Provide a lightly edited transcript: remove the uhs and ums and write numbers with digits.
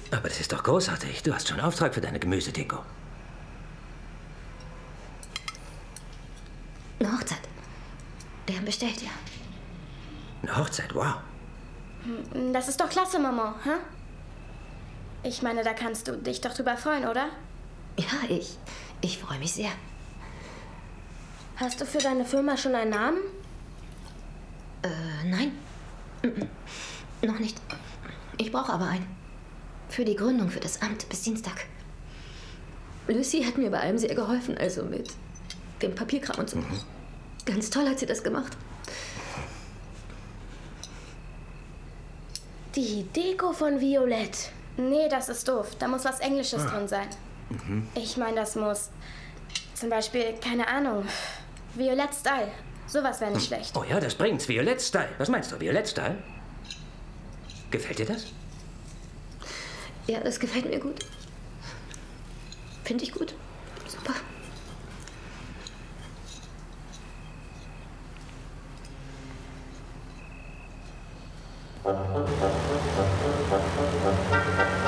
Aber das ist doch großartig. Du hast schon Auftrag für deine Gemüsedeko. Eine Hochzeit. Wir haben bestellt, ja. Eine Hochzeit, wow. Das ist doch klasse, Maman, hä? Ich meine, da kannst du dich doch drüber freuen, oder? Ja, ich freue mich sehr. Hast du für deine Firma schon einen Namen? Nein. Noch nicht. Ich brauche aber einen. Für die Gründung, für das Amt bis Dienstag. Lucy hat mir bei allem sehr geholfen, also mit dem Papierkram und so. Ganz toll hat sie das gemacht. Die Deko von Violett. Nee, das ist doof. Da muss was Englisches drin sein. Ich meine, das muss zum Beispiel, keine Ahnung, Violett Style. Sowas wäre nicht schlecht. Oh ja, das bringt's. Violett Style. Was meinst du, Violett Style? Gefällt dir das? Ja, das gefällt mir gut. Finde ich gut. Super.